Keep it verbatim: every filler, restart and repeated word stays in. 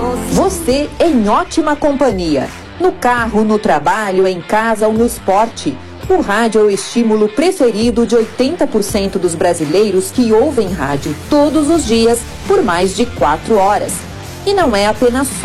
Você em ótima companhia. No carro, no trabalho, em casa ou no esporte. O rádio é o estímulo preferido de oitenta por cento dos brasileiros que ouvem rádio todos os dias por mais de quatro horas. E não é apenas